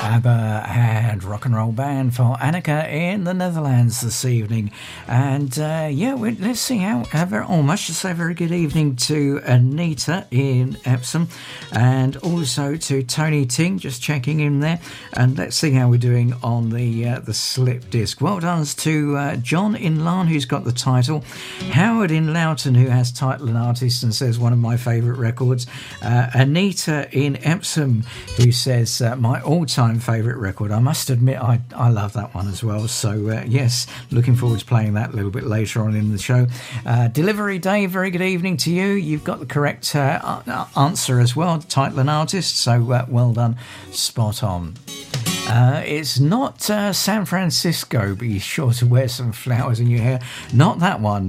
ABBA and rock and roll band for Anneke in the Netherlands this evening. And let's see how much to say a very good evening to Anita in Epsom, and also to Tony Ting, just checking in there. And let's see how we're doing on the slip disc. Well done to John in Larne, who's got the title, Howard in Loughton, who has title and artist and says one of my favourite records, Anita in Epsom, who says my all-time favourite record. I must admit I love that one as well, so yes, looking forward to playing that a little bit later on in the show. Delivery Dave, very good evening to you. You've got the correct answer as well, title and artist, so well done, spot on. It's not San Francisco, be sure to wear some flowers in your hair. Not that one.